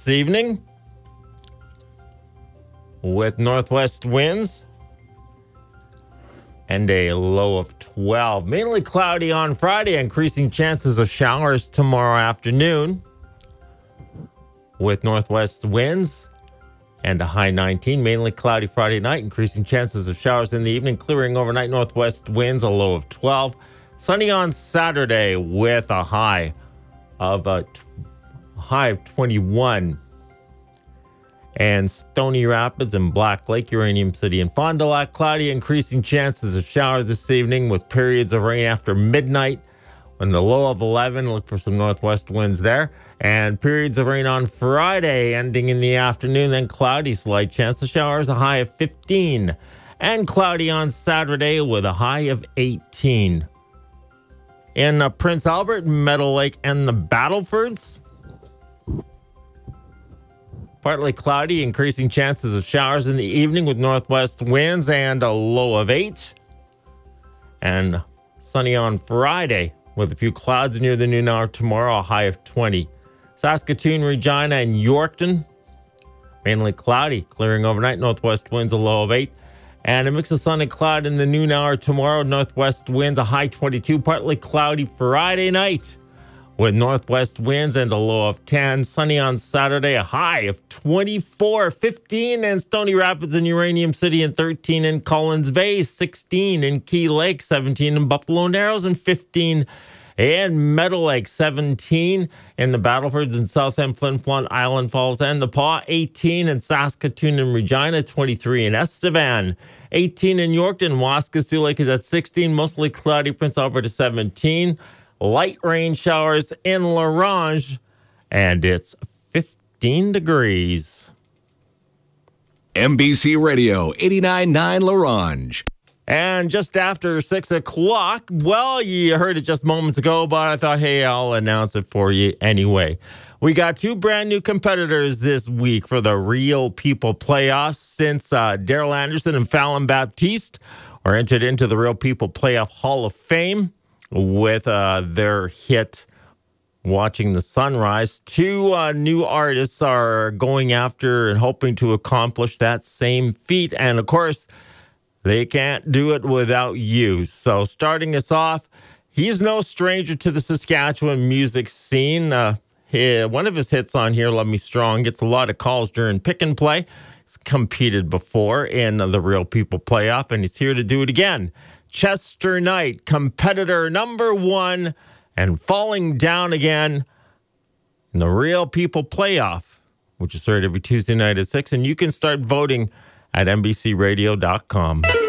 this evening with northwest winds and a low of 12. Mainly cloudy on Friday, increasing chances of showers tomorrow afternoon with northwest winds and a high 19. Mainly cloudy Friday night, increasing chances of showers in the evening, clearing overnight northwest winds, a low of 12. Sunny on Saturday with a high of 21. And Stony Rapids and Black Lake, Uranium City, and Fond du Lac, cloudy, increasing chances of showers this evening with periods of rain after midnight. When the low of 11, look for some northwest winds there. And periods of rain on Friday, ending in the afternoon, then cloudy, slight chance of showers, a high of 15. And cloudy on Saturday with a high of 18. In Prince Albert, Meadow Lake, and the Battlefords, partly cloudy, increasing chances of showers in the evening with northwest winds and a low of 8. And sunny on Friday with a few clouds near the noon hour tomorrow, a high of 20. Saskatoon, Regina, and Yorkton, mainly cloudy, clearing overnight, northwest winds, a low of 8. And a mix of sun and cloud in the noon hour tomorrow, northwest winds, a high 22. Partly cloudy Friday night with northwest winds and a low of 10. Sunny on Saturday, a high of 24, 15 in Stony Rapids and Uranium City, and 13 in Collins Bay, 16 in Key Lake, 17 in Buffalo Narrows, and 15 in Meadow Lake, 17 in the Battlefords and South End, Flin Flon, Island Falls, and the Paw, 18 in Saskatoon and Regina, 23 in Estevan, 18 in Yorkton. Waskesiu Lake is at 16, mostly cloudy, Prince Albert, 17. Light rain showers in Larange, and it's 15 degrees. MBC Radio 89.9 Larange. And just after 6 o'clock, well, you heard it just moments ago, but I thought, hey, I'll announce it for you anyway. We got 2 brand new competitors this week for the Real People playoffs since Daryl Anderson and Fallon Baptiste were entered into the Real People Playoff Hall of Fame with their hit Watching the Sunrise. 2 new artists are going after and hoping to accomplish that same feat. And of course, they can't do it without you. So starting us off, he's no stranger to the Saskatchewan music scene. One of his hits on here, Love Me Strong, gets a lot of calls during pick and play. He's competed before in the Real People playoff, and he's here to do it again. Chester Knight, competitor number 1, and falling down again in the Real People playoff, which is heard every Tuesday night at 6. And you can start voting at NBCRadio.com.